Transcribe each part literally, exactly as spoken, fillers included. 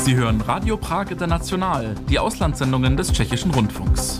Sie hören Radio Prag International, die Auslandssendungen des Tschechischen Rundfunks.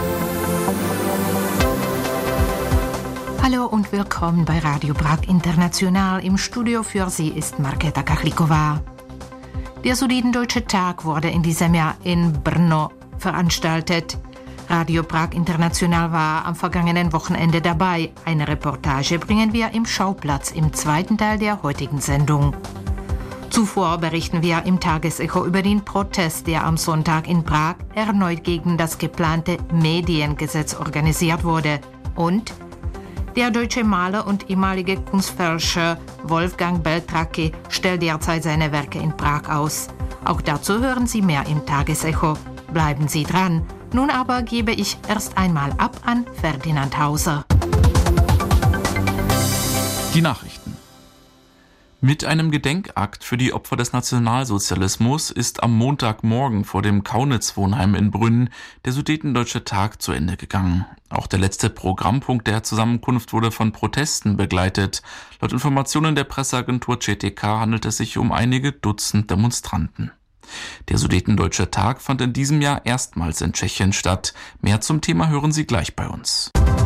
Hallo und willkommen bei Radio Prag International. Im Studio für Sie ist Markéta Kachlíková. Der Sudetendeutsche Tag wurde in diesem Jahr in Brno veranstaltet. Radio Prag International war am vergangenen Wochenende dabei. Eine Reportage bringen wir im Schauplatz im zweiten Teil der heutigen Sendung. Zuvor berichten wir im Tagesecho über den Protest, der am Sonntag in Prag erneut gegen das geplante Mediengesetz organisiert wurde. Und der deutsche Maler und ehemalige Kunstfälscher Wolfgang Beltracchi stellt derzeit seine Werke in Prag aus. Auch dazu hören Sie mehr im Tagesecho. Bleiben Sie dran. Nun aber gebe ich erst einmal ab an Ferdinand Hauser. Die Nachrichten. Mit einem Gedenkakt für die Opfer des Nationalsozialismus ist am Montagmorgen vor dem Kaunitz-Wohnheim in Brünn der Sudetendeutsche Tag zu Ende gegangen. Auch der letzte Programmpunkt der Zusammenkunft wurde von Protesten begleitet. Laut Informationen der Presseagentur C T K handelt es sich um einige Dutzend Demonstranten. Der Sudetendeutsche Tag fand in diesem Jahr erstmals in Tschechien statt. Mehr zum Thema hören Sie gleich bei uns.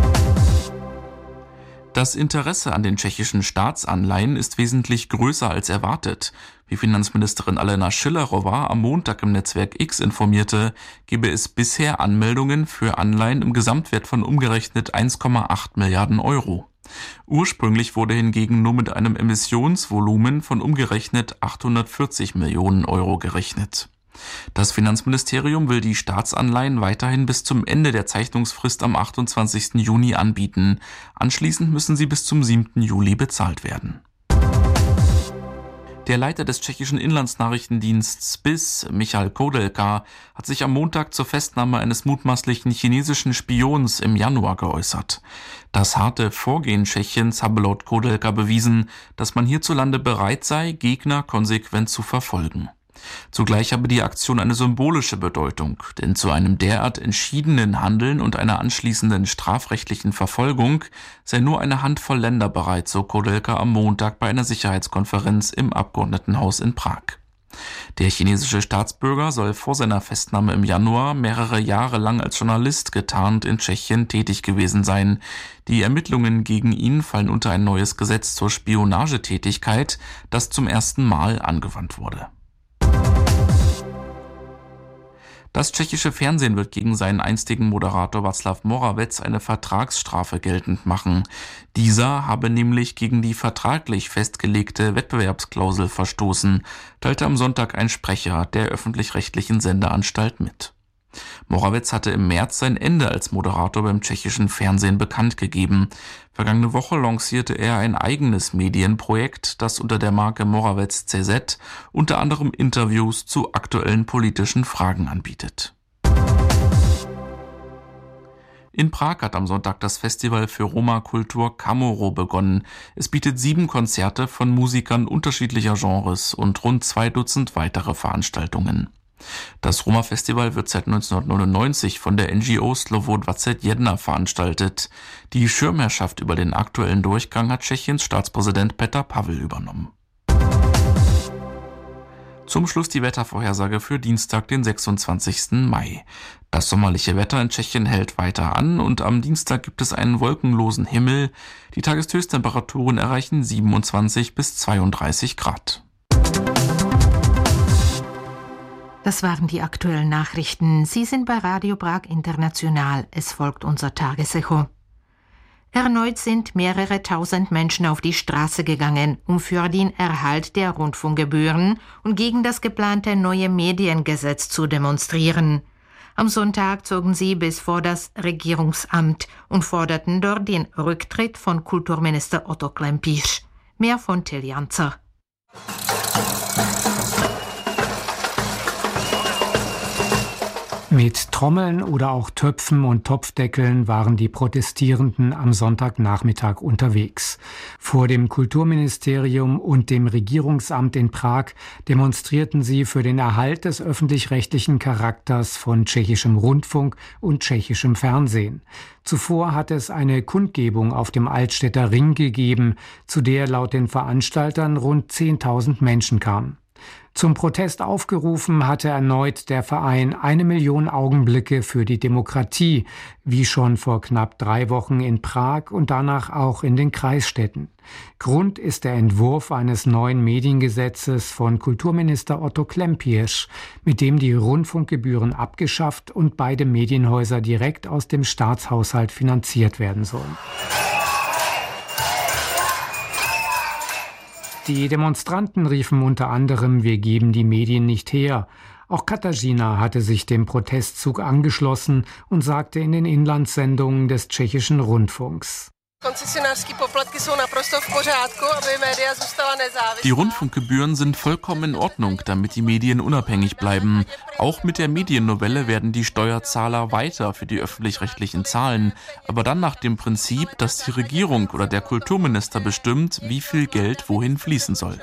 Das Interesse an den tschechischen Staatsanleihen ist wesentlich größer als erwartet. Wie Finanzministerin Alena Schillerová am Montag im Netzwerk X informierte, gebe es bisher Anmeldungen für Anleihen im Gesamtwert von umgerechnet eins Komma acht Milliarden Euro. Ursprünglich wurde hingegen nur mit einem Emissionsvolumen von umgerechnet achthundertvierzig Millionen Euro gerechnet. Das Finanzministerium will die Staatsanleihen weiterhin bis zum Ende der Zeichnungsfrist am achtundzwanzigsten Juni anbieten. Anschließend müssen sie bis zum siebten Juli bezahlt werden. Der Leiter des tschechischen Inlandsnachrichtendienstes B I S, Michal Koudelka, hat sich am Montag zur Festnahme eines mutmaßlichen chinesischen Spions im Januar geäußert. Das harte Vorgehen Tschechiens habe laut Koudelka bewiesen, dass man hierzulande bereit sei, Gegner konsequent zu verfolgen. Zugleich habe die Aktion eine symbolische Bedeutung, denn zu einem derart entschiedenen Handeln und einer anschließenden strafrechtlichen Verfolgung sei nur eine Handvoll Länder bereit, so Koudelka am Montag bei einer Sicherheitskonferenz im Abgeordnetenhaus in Prag. Der chinesische Staatsbürger soll vor seiner Festnahme im Januar mehrere Jahre lang als Journalist getarnt in Tschechien tätig gewesen sein. Die Ermittlungen gegen ihn fallen unter ein neues Gesetz zur Spionagetätigkeit, das zum ersten Mal angewandt wurde. Das tschechische Fernsehen wird gegen seinen einstigen Moderator Václav Moravec eine Vertragsstrafe geltend machen. Dieser habe nämlich gegen die vertraglich festgelegte Wettbewerbsklausel verstoßen, teilte am Sonntag ein Sprecher der öffentlich-rechtlichen Sendeanstalt mit. Moravec hatte im März sein Ende als Moderator beim tschechischen Fernsehen bekannt gegeben. Vergangene Woche lancierte er ein eigenes Medienprojekt, das unter der Marke Moravec C Z unter anderem Interviews zu aktuellen politischen Fragen anbietet. In Prag hat am Sonntag das Festival für Roma-Kultur Kamoro begonnen. Es bietet sieben Konzerte von Musikern unterschiedlicher Genres und rund zwei Dutzend weitere Veranstaltungen. Das Roma-Festival wird seit neunzehnhundertneunundneunzig von der N G O Slovo dvacet jedna veranstaltet. Die Schirmherrschaft über den aktuellen Durchgang hat Tschechiens Staatspräsident Petr Pavel übernommen. Zum Schluss die Wettervorhersage für Dienstag, den sechsundzwanzigsten Mai. Das sommerliche Wetter in Tschechien hält weiter an und am Dienstag gibt es einen wolkenlosen Himmel. Die Tageshöchsttemperaturen erreichen siebenundzwanzig bis zweiunddreißig Grad. Das waren die aktuellen Nachrichten. Sie sind bei Radio Prag International. Es folgt unser Tagesecho. Erneut sind mehrere tausend Menschen auf die Straße gegangen, um für den Erhalt der Rundfunkgebühren und gegen das geplante neue Mediengesetz zu demonstrieren. Am Sonntag zogen sie bis vor das Regierungsamt und forderten dort den Rücktritt von Kulturminister Otto Klempisch. Mehr von Till Janzer. Mit Trommeln oder auch Töpfen und Topfdeckeln waren die Protestierenden am Sonntagnachmittag unterwegs. Vor dem Kulturministerium und dem Regierungsamt in Prag demonstrierten sie für den Erhalt des öffentlich-rechtlichen Charakters von tschechischem Rundfunk und tschechischem Fernsehen. Zuvor hatte es eine Kundgebung auf dem Altstädter Ring gegeben, zu der laut den Veranstaltern rund zehntausend Menschen kamen. Zum Protest aufgerufen hatte erneut der Verein Eine Million Augenblicke für die Demokratie, wie schon vor knapp drei Wochen in Prag und danach auch in den Kreisstädten. Grund ist der Entwurf eines neuen Mediengesetzes von Kulturminister Otto Klempiersch, mit dem die Rundfunkgebühren abgeschafft und beide Medienhäuser direkt aus dem Staatshaushalt finanziert werden sollen. Die Demonstranten riefen unter anderem: Wir geben die Medien nicht her. Auch Katarzyna hatte sich dem Protestzug angeschlossen und sagte in den Inlandssendungen des tschechischen Rundfunks: Die Rundfunkgebühren sind vollkommen in Ordnung, damit die Medien unabhängig bleiben. Auch mit der Mediennovelle werden die Steuerzahler weiter für die Öffentlich-Rechtlichen zahlen, aber dann nach dem Prinzip, dass die Regierung oder der Kulturminister bestimmt, wie viel Geld wohin fließen soll.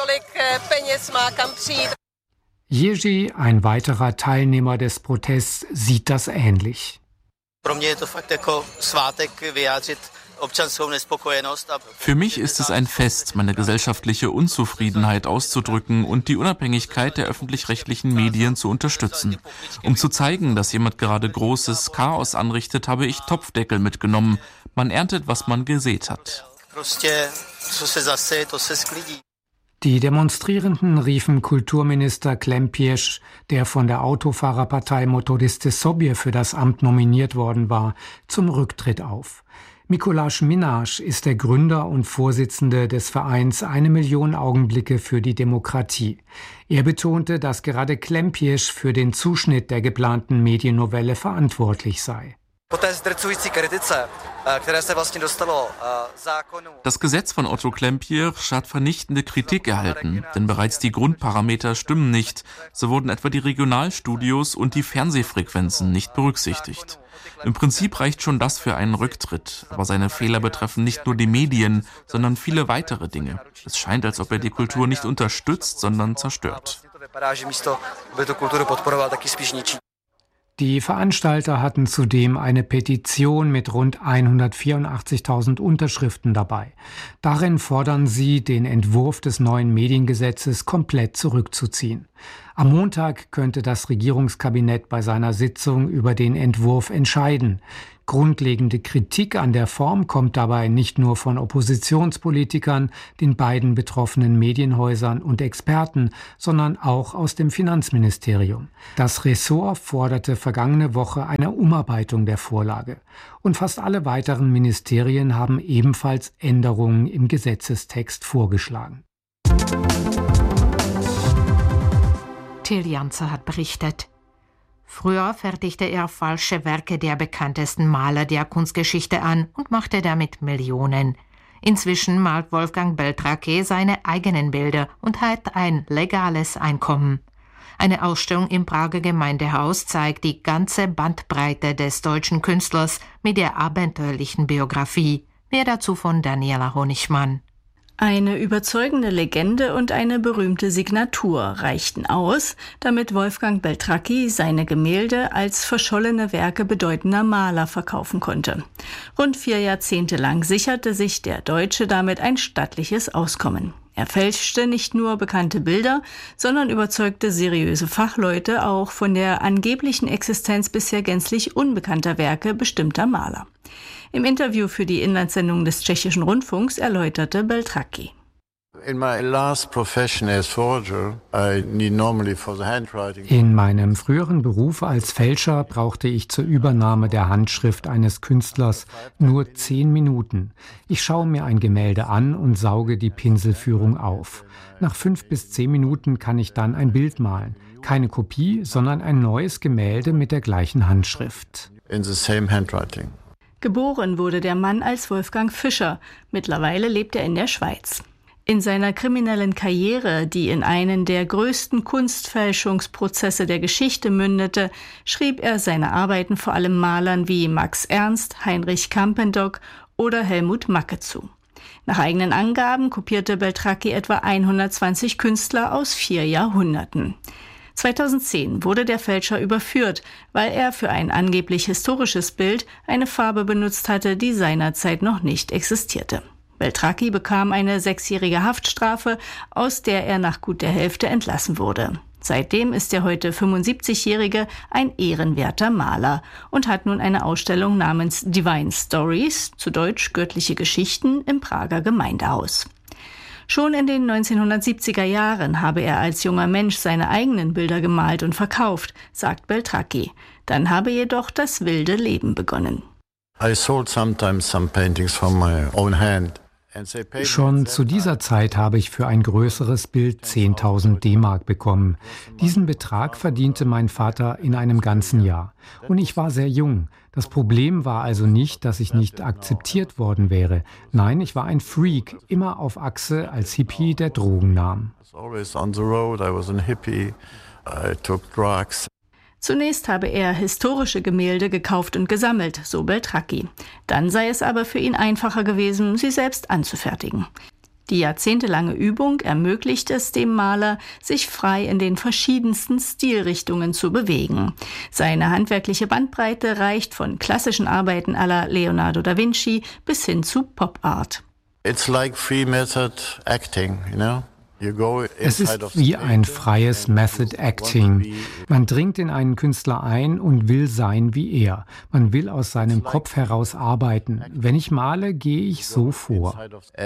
Jerzy, ein weiterer Teilnehmer des Protests, sieht das ähnlich. Für mich ist es ein Fest, meine gesellschaftliche Unzufriedenheit auszudrücken und die Unabhängigkeit der öffentlich-rechtlichen Medien zu unterstützen. Um zu zeigen, dass jemand gerade großes Chaos anrichtet, habe ich Topfdeckel mitgenommen. Man erntet, was man gesät hat. Die Demonstrierenden riefen Kulturminister Klempiersch, der von der Autofahrerpartei Motoriste Sobie für das Amt nominiert worden war, zum Rücktritt auf. Mikuláš Minář ist der Gründer und Vorsitzende des Vereins Eine Million Augenblicke für die Demokratie. Er betonte, dass gerade Klempiersch für den Zuschnitt der geplanten Mediennovelle verantwortlich sei. Das Gesetz von Otto Klempiersch hat vernichtende Kritik erhalten, denn bereits die Grundparameter stimmen nicht. So wurden etwa die Regionalstudios und die Fernsehfrequenzen nicht berücksichtigt. Im Prinzip reicht schon das für einen Rücktritt, aber seine Fehler betreffen nicht nur die Medien, sondern viele weitere Dinge. Es scheint, als ob er die Kultur nicht unterstützt, sondern zerstört. Die Veranstalter hatten zudem eine Petition mit rund hundertvierundachtzigtausend Unterschriften dabei. Darin fordern sie, den Entwurf des neuen Mediengesetzes komplett zurückzuziehen. Am Montag könnte das Regierungskabinett bei seiner Sitzung über den Entwurf entscheiden. Grundlegende Kritik an der Form kommt dabei nicht nur von Oppositionspolitikern, den beiden betroffenen Medienhäusern und Experten, sondern auch aus dem Finanzministerium. Das Ressort forderte vergangene Woche eine Umarbeitung der Vorlage. Und fast alle weiteren Ministerien haben ebenfalls Änderungen im Gesetzestext vorgeschlagen. Till Janzer hat berichtet. Früher fertigte er falsche Werke der bekanntesten Maler der Kunstgeschichte an und machte damit Millionen. Inzwischen malt Wolfgang Beltracchi seine eigenen Bilder und hat ein legales Einkommen. Eine Ausstellung im Prager Gemeindehaus zeigt die ganze Bandbreite des deutschen Künstlers mit der abenteuerlichen Biografie. Mehr dazu von Daniela Honigmann. Eine überzeugende Legende und eine berühmte Signatur reichten aus, damit Wolfgang Beltracchi seine Gemälde als verschollene Werke bedeutender Maler verkaufen konnte. Rund vier Jahrzehnte lang sicherte sich der Deutsche damit ein stattliches Auskommen. Er fälschte nicht nur bekannte Bilder, sondern überzeugte seriöse Fachleute auch von der angeblichen Existenz bisher gänzlich unbekannter Werke bestimmter Maler. Im Interview für die Inlandssendung des tschechischen Rundfunks erläuterte Beltracchi. In meinem früheren Beruf als Fälscher brauchte ich zur Übernahme der Handschrift eines Künstlers nur zehn Minuten. Ich schaue mir ein Gemälde an und sauge die Pinselführung auf. Nach fünf bis zehn Minuten kann ich dann ein Bild malen. Keine Kopie, sondern ein neues Gemälde mit der gleichen Handschrift. In the same handwriting. Geboren wurde der Mann als Wolfgang Fischer. Mittlerweile lebt er in der Schweiz. In seiner kriminellen Karriere, die in einen der größten Kunstfälschungsprozesse der Geschichte mündete, schrieb er seine Arbeiten vor allem Malern wie Max Ernst, Heinrich Campendock oder Helmut Macke zu. Nach eigenen Angaben kopierte Beltracchi etwa hundertzwanzig Künstler aus vier Jahrhunderten. zweitausendzehn wurde der Fälscher überführt, weil er für ein angeblich historisches Bild eine Farbe benutzt hatte, die seinerzeit noch nicht existierte. Beltracchi bekam eine sechsjährige Haftstrafe, aus der er nach gut der Hälfte entlassen wurde. Seitdem ist der heute fünfundsiebzigjährige ein ehrenwerter Maler und hat nun eine Ausstellung namens Divine Stories, zu Deutsch göttliche Geschichten, im Prager Gemeindehaus. Schon in den neunzehnhundertsiebziger Jahren habe er als junger Mensch seine eigenen Bilder gemalt und verkauft, sagt Beltracchi. Dann habe jedoch das wilde Leben begonnen. I sold sometimes some paintings from my own hand. Schon zu dieser Zeit habe ich für ein größeres Bild zehntausend D-Mark bekommen. Diesen Betrag verdiente mein Vater in einem ganzen Jahr. Und ich war sehr jung. Das Problem war also nicht, dass ich nicht akzeptiert worden wäre. Nein, ich war ein Freak, immer auf Achse als Hippie, der Drogen nahm. Zunächst habe er historische Gemälde gekauft und gesammelt, so Beltracchi. Dann sei es aber für ihn einfacher gewesen, sie selbst anzufertigen. Die jahrzehntelange Übung ermöglicht es dem Maler, sich frei in den verschiedensten Stilrichtungen zu bewegen. Seine handwerkliche Bandbreite reicht von klassischen Arbeiten à la Leonardo da Vinci bis hin zu Pop-Art. It's like free method acting, you know? Es ist wie ein freies Method Acting. Man dringt in einen Künstler ein und will sein wie er. Man will aus seinem Kopf heraus arbeiten. Wenn ich male, gehe ich so vor.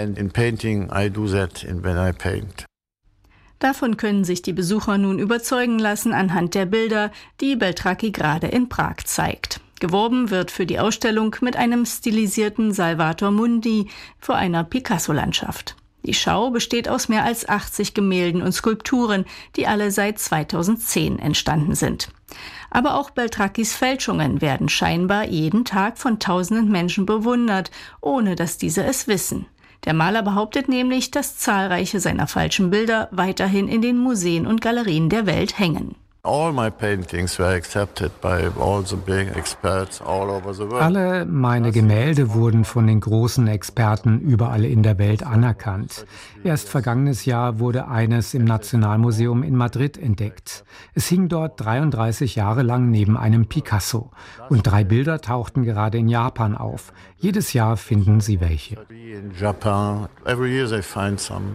Davon können sich die Besucher nun überzeugen lassen anhand der Bilder, die Beltracchi gerade in Prag zeigt. Geworben wird für die Ausstellung mit einem stilisierten Salvator Mundi vor einer Picasso-Landschaft. Die Schau besteht aus mehr als achtzig Gemälden und Skulpturen, die alle seit zweitausendzehn entstanden sind. Aber auch Beltracchis Fälschungen werden scheinbar jeden Tag von tausenden Menschen bewundert, ohne dass diese es wissen. Der Maler behauptet nämlich, dass zahlreiche seiner falschen Bilder weiterhin in den Museen und Galerien der Welt hängen. Alle meine Gemälde wurden von den großen Experten überall in der Welt anerkannt. Erst vergangenes Jahr wurde eines im Nationalmuseum in Madrid entdeckt. Es hing dort dreiunddreißig Jahre lang neben einem Picasso. Und drei Bilder tauchten gerade in Japan auf. Jedes Jahr finden sie welche. In Japan, every year they find some.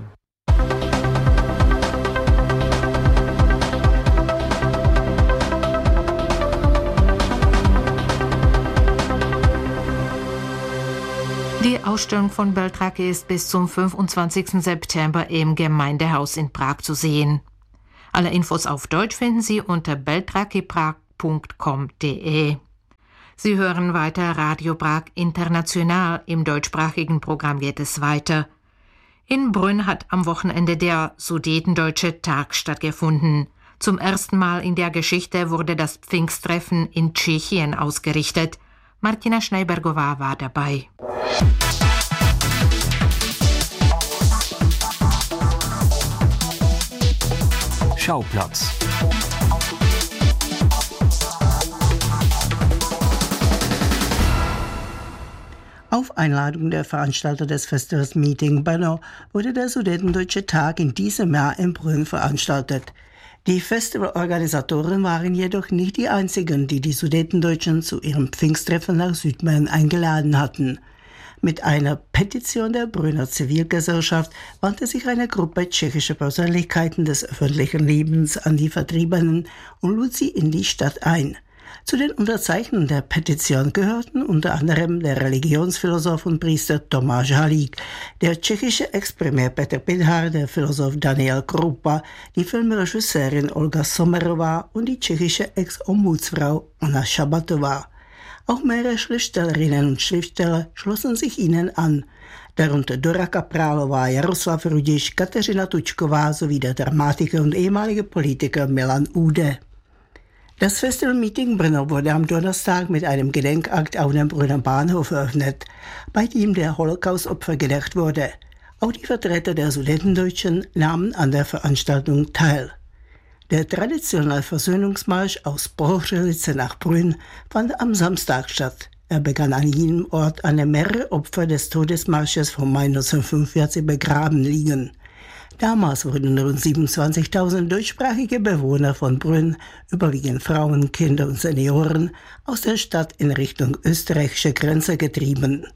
Die Ausstellung von Beltracchi ist bis zum fünfundzwanzigsten September im Gemeindehaus in Prag zu sehen. Alle Infos auf Deutsch finden Sie unter beltracchi prag punkt com punkt de. Sie hören weiter Radio Prag International. Im deutschsprachigen Programm geht es weiter. In Brünn hat am Wochenende der Sudetendeutsche Tag stattgefunden. Zum ersten Mal in der Geschichte wurde das Pfingsttreffen in Tschechien ausgerichtet. Martina Schneibergová war dabei. Schauplatz. Auf Einladung der Veranstalter des Festivals Meeting Brno wurde der Sudetendeutsche Tag in diesem Jahr in Brünn veranstaltet. Die Festivalorganisatoren waren jedoch nicht die einzigen, die die Sudetendeutschen zu ihrem Pfingsttreffen nach Südmähren eingeladen hatten. Mit einer Petition der Brünner Zivilgesellschaft wandte sich eine Gruppe tschechischer Persönlichkeiten des öffentlichen Lebens an die Vertriebenen und lud sie in die Stadt ein. Zu den Unterzeichnern der Petition gehörten unter anderem der Religionsphilosoph und Priester Tomáš Halík, der tschechische Ex-Premier Petr Pithar, der Philosoph Daniel Kroupa, die Filmregisseurin Olga Sommerová und die tschechische Ex-Ombudsfrau Anna Šabatová. Auch mehrere Schriftstellerinnen und Schriftsteller schlossen sich ihnen an, darunter Dora Kaprálová, Jaroslav Rudiš, Kateřina Tučková sowie der Dramatiker und ehemalige Politiker Milan Ude. Das Festival Meeting Brno wurde am Donnerstag mit einem Gedenkakt auf dem Brünner Bahnhof eröffnet, bei dem der Holocaust-Opfer gedacht wurde. Auch die Vertreter der Sudetendeutschen nahmen an der Veranstaltung teil. Der traditionelle Versöhnungsmarsch aus Brochelice nach Brünn fand am Samstag statt. Er begann an jenem Ort, an dem mehrere Opfer des Todesmarsches vom Mai neunzehnhundertfünfundvierzig begraben liegen. Damals wurden rund siebenundzwanzigtausend deutschsprachige Bewohner von Brünn, überwiegend Frauen, Kinder und Senioren, aus der Stadt in Richtung österreichische Grenze getrieben.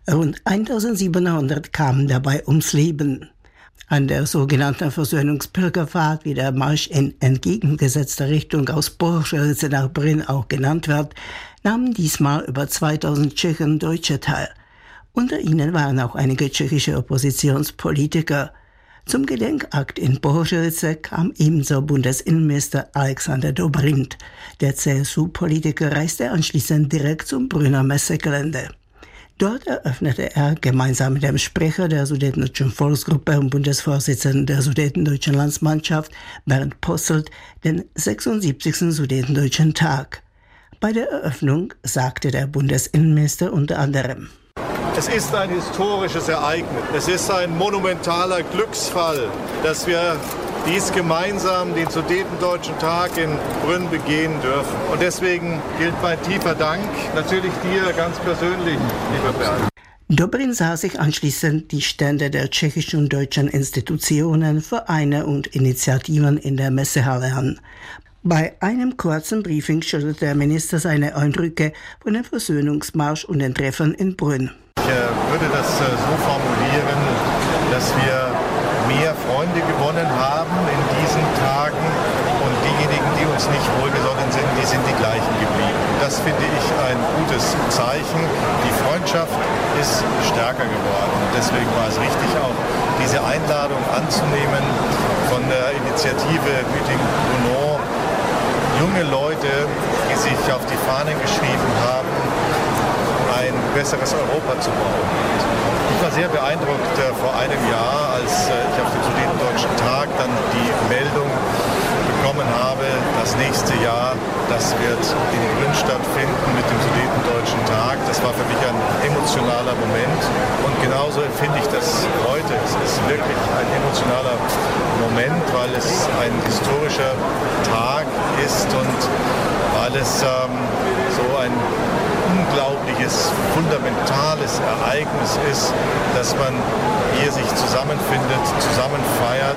Rund eintausendsiebenhundert kamen dabei ums Leben. An der sogenannten Versöhnungspilgerfahrt, wie der Marsch in entgegengesetzter Richtung aus Bohrice nach Brünn auch genannt wird, nahmen diesmal über zweitausend Tschechen Deutsche teil. Unter ihnen waren auch einige tschechische Oppositionspolitiker. Zum Gedenkakt in Bohrice kam ebenso Bundesinnenminister Alexander Dobrindt. Der C S U-Politiker reiste anschließend direkt zum Brünner Messegelände. Dort eröffnete er gemeinsam mit dem Sprecher der Sudetendeutschen Volksgruppe und Bundesvorsitzenden der Sudetendeutschen Landsmannschaft, Bernd Posselt, den sechsundsiebzigsten Sudetendeutschen Tag. Bei der Eröffnung sagte der Bundesinnenminister unter anderem: Es ist ein historisches Ereignis. Es ist ein monumentaler Glücksfall, dass wir dies gemeinsam, den Sudetendeutschen Tag in Brünn, begehen dürfen. Und deswegen gilt mein tiefer Dank natürlich dir ganz persönlich, lieber Bernd. Dobrindt sah sich anschließend die Stände der tschechischen und deutschen Institutionen, Vereine und Initiativen in der Messehalle an. Bei einem kurzen Briefing schilderte der Minister seine Eindrücke von dem Versöhnungsmarsch und den Treffen in Brünn. Ich äh, würde das äh, so formulieren, dass wir mehr Freunde gewonnen haben in diesen Tagen und diejenigen, die uns nicht wohlgesonnen sind, die sind die gleichen geblieben. Das finde ich ein gutes Zeichen. Die Freundschaft ist stärker geworden und deswegen war es richtig, auch diese Einladung anzunehmen von der Initiative Meeting Brno. Junge Leute, die sich auf die Fahnen geschrieben haben, ein besseres Europa zu bauen. Ich war sehr beeindruckt äh, vor einem Jahr, als äh, ich auf dem Sudetendeutschen Tag dann die Meldung bekommen habe, das nächste Jahr, das wird in Brünn stattfinden mit dem Sudetendeutschen Tag. Das war für mich ein emotionaler Moment und genauso empfinde ich das heute. Es ist wirklich ein emotionaler Moment, weil es ein historischer Tag ist und weil es ähm, so ein unglaubliches, fundamentales Ereignis ist, dass man hier sich zusammenfindet, zusammen feiert.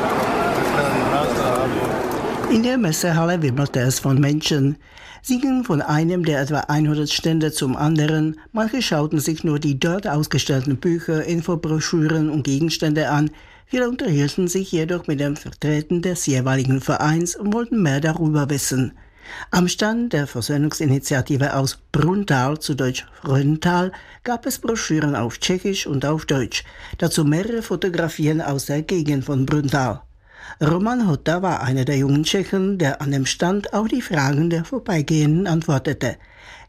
In der Messehalle wimmelte es von Menschen. Sie gingen von einem der etwa hundert Stände zum anderen. Manche schauten sich nur die dort ausgestellten Bücher, Infobroschüren und Gegenstände an. Viele unterhielten sich jedoch mit dem Vertreter des jeweiligen Vereins und wollten mehr darüber wissen. Am Stand der Versöhnungsinitiative aus Brunntal, zu Deutsch Fröntal, gab es Broschüren auf Tschechisch und auf Deutsch, dazu mehrere Fotografien aus der Gegend von Brunntal. Roman Hotta war einer der jungen Tschechen, der an dem Stand auf die Fragen der Vorbeigehenden antwortete.